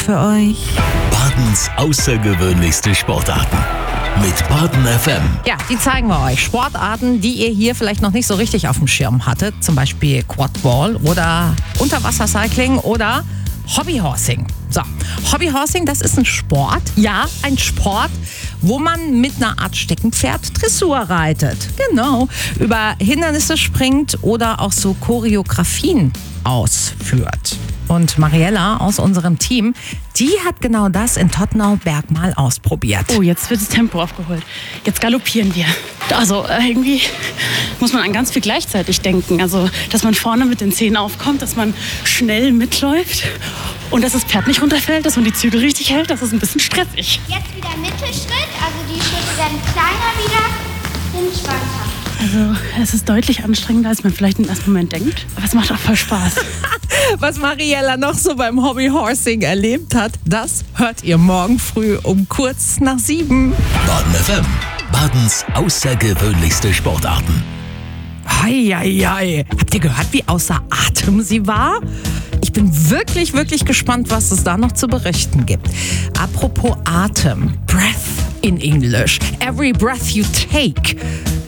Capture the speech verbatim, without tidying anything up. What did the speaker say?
für euch. Badens außergewöhnlichste Sportarten mit Baden F M. Ja, die zeigen wir euch. Sportarten, die ihr hier vielleicht noch nicht so richtig auf dem Schirm hattet. Zum Beispiel Quadball oder Unterwassercycling oder Hobbyhorsing. So, Hobbyhorsing, das ist ein Sport. Ja, ein Sport, wo man mit einer Art Steckenpferd Dressur reitet. Genau. Über Hindernisse springt oder auch so Choreografien ausführt. Und Mariella aus unserem Team, die hat genau das in Tottenau-Berg mal ausprobiert. Oh, jetzt wird das Tempo aufgeholt. Jetzt galoppieren wir. Also äh, irgendwie muss man an ganz viel gleichzeitig denken. Also, dass man vorne mit den Zehen aufkommt, dass man schnell mitläuft und dass das Pferd nicht runterfällt, dass man die Zügel richtig hält. Das ist ein bisschen stressig. Jetzt wieder Mittelschritt, also die Schritte werden kleiner wieder, sind schwankhaft. Also, es ist deutlich anstrengender, als man vielleicht im ersten Moment denkt. Aber es macht auch voll Spaß. Was Mariella noch so beim Hobbyhorsing erlebt hat, das hört ihr morgen früh um kurz nach sieben. Baden F M. Badens außergewöhnlichste Sportarten. Hei, hei, hei. Habt ihr gehört, wie außer Atem sie war? Ich bin wirklich, wirklich gespannt, was es da noch zu berichten gibt. Apropos Atem. Breath in English. Every breath you take